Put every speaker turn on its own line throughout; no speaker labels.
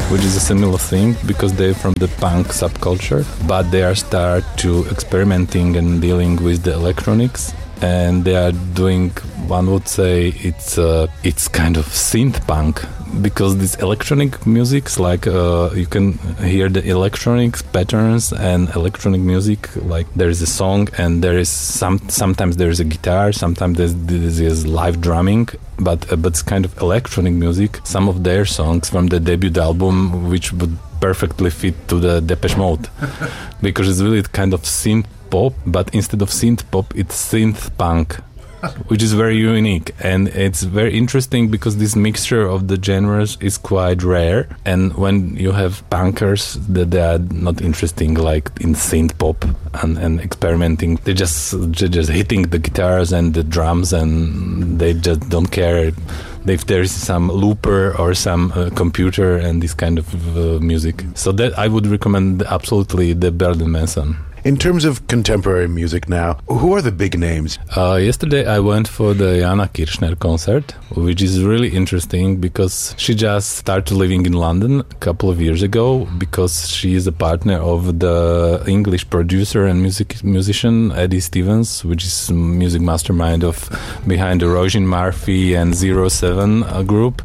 which is a similar thing because they're from the punk subculture, but they are start to experimenting and dealing with the electronics. And they are doing, one would say, it's kind of synth punk, because this electronic music's like you can hear the electronic patterns and electronic music, like there is a song and there is sometimes there is a guitar, sometimes there's live drumming, but it's kind of electronic music. Some of their songs from the debut album, which would perfectly fit to the Depeche Mode, because it's really kind of synth pop, but instead of synth pop, it's synth punk, which is very unique. And it's very interesting because this mixture of the genres is quite rare. And when you have punkers that they are not interesting like in synth pop and experimenting, they're just hitting the guitars and the drums, and they just don't care if there is some looper or some computer and this kind of music. So that I would recommend absolutely the Berlin Manson.
In terms of contemporary music now, who are the big names?
Yesterday I went for the Jana Kirchner concert, which is really interesting because she just started living in London a couple of years ago, because she is a partner of the English producer and musician Eddie Stevens, which is music mastermind of behind the Roisin Murphy and 07 group.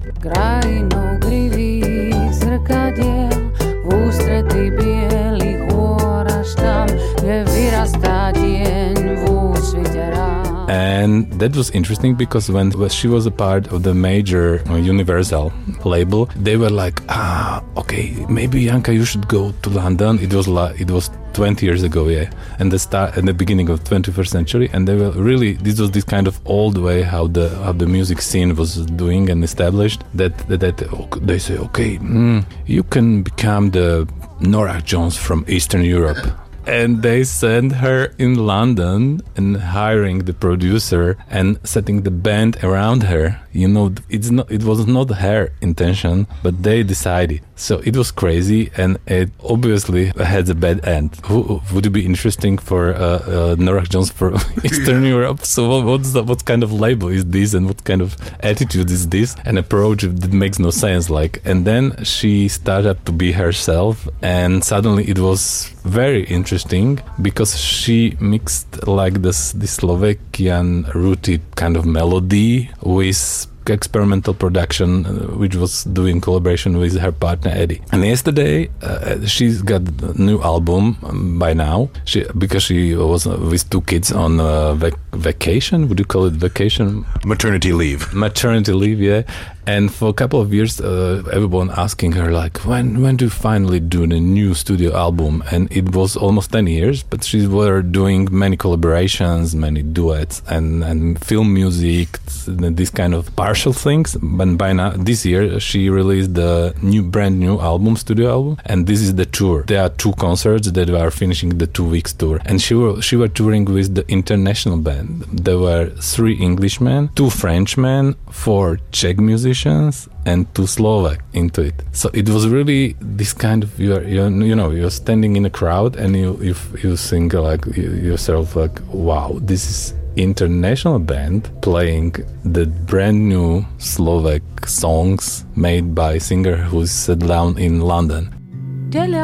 And that was interesting because when she was a part of the major Universal label, they were like, okay, maybe Janka, you should go to London. It was 20 years ago, yeah, and the beginning of 21st century, and they were really, this was this kind of old way how the music scene was doing and established, that they say, okay, you can become the Norah Jones from Eastern Europe. And they sent her in London and hiring the producer and setting the band around her. You know, it was not her intention, but they decided. So it was crazy, and it obviously had a bad end. Would it be interesting for Norah Jones from Eastern Europe? So what kind of label is this, and what kind of attitude is this? An approach that makes no sense. And then she started to be herself, and suddenly it was very interesting because she mixed like this Slovakian rooted kind of melody with experimental production, which was doing collaboration with her partner Eddie. And yesterday she's got a new album by now, because she was with two kids on vacation. Would you call it vacation?
Maternity leave,
yeah. And for a couple of years, everyone asking her, like, when do you finally do the new studio album? And it was almost 10 years, but she were doing many collaborations, many duets, and film music, these kind of partial things. But by now, this year, she released the brand new album, studio album, and this is the tour. There are 2 concerts that are finishing the 2 weeks tour. And she were touring with the international band. There were 3 Englishmen, 2 Frenchmen, 4 Czech musicians, and 2 Slovak into it. So it was really this kind of, you're standing in a crowd and you think like yourself like, wow, this is international band playing the brand new Slovak songs made by singer who's set down in London.